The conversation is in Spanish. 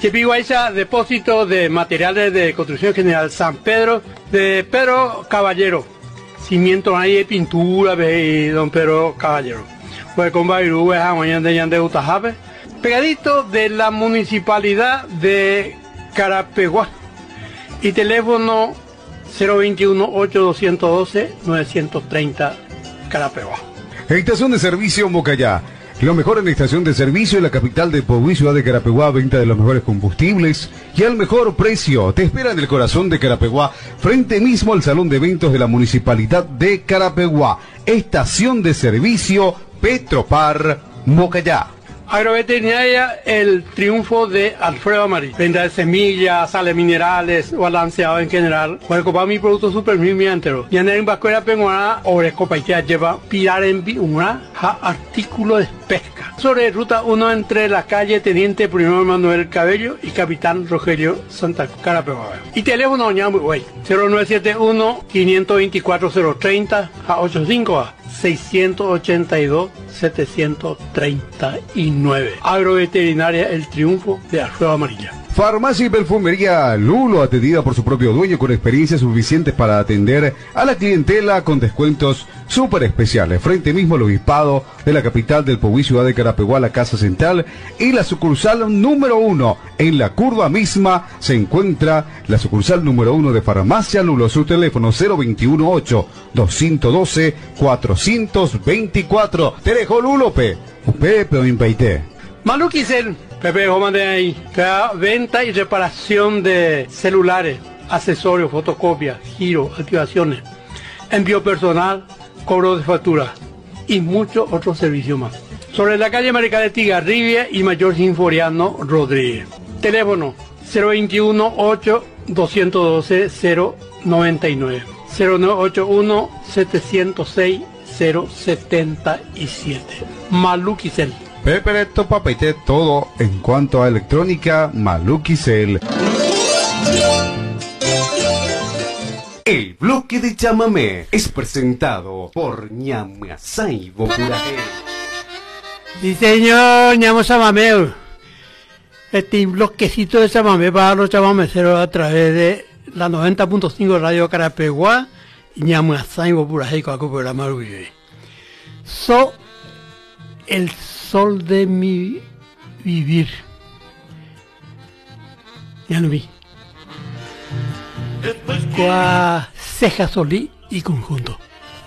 Chepiguaycha, depósito de materiales de construcción general San Pedro, de Pedro Caballero. Cimiento ahí de pintura, de don Pedro Caballero. Pues con Bairú, de Utajabe. Pegadito de la municipalidad de Carapeguá. Y teléfono 021-8212-930 Carapeguá. Estación de servicio Mocayá. Lo mejor en estación de servicio en la capital de Puebla, ciudad de Carapeguá, venta de los mejores combustibles y al mejor precio. Te espera en el corazón de Carapeguá, frente mismo al salón de eventos de la municipalidad de Carapeguá. Estación de servicio Petropar Mocayá. Agroveterinaria El Triunfo de Alfredo Amarillo. Venta de semillas, sales minerales, balanceado en general. Puede comprar mi producto super mil entero. Y en Vascuera Penguana, Oresco Paitea lleva pilar en una artículo de pesca. Sobre ruta 1 entre la calle Teniente Primero Manuel Cabello y Capitán Rogelio Santa Carapeguá. Y teléfono 0971-524-030 a 85-682-739. Agroveterinaria El Triunfo de Alfredo Amarilla. Farmacia y perfumería Lulo, atendida por su propio dueño con experiencia suficiente para atender a la clientela con descuentos súper especiales. Frente mismo al obispado de la capital del Puebla, ciudad de Carapeguá, la Casa Central y la sucursal número 1. En la curva misma se encuentra la sucursal número 1 de Farmacia Lulo. Su teléfono 021-8-212-424. Te dejo Lulo, Pepe o Impaité. Maluquicel, Pepe Jomande ahí, venta y reparación de celulares, accesorios, fotocopias, giro, activaciones, envío personal, cobro de factura y muchos otros servicios más. Sobre la calle Maricá Tigarribia y Mayor Sinforiano Rodríguez. Teléfono 021-8-212-099, 0981-706-077. Maluquicel. Pepereto Papeite, todo en cuanto a electrónica, Maluquicel. El bloque de chamamé es presentado por Ñamasai Bocuraje. Sí, señor, Ñamo Chamamé. Este bloquecito de chamamé para los chamameceros a través de la 90.5 Radio Carapeguá y Ñamasai Bocuraje con el programa Rubio. El sol de mi vivir. Ya lo vi. Ceja Solí y conjunto.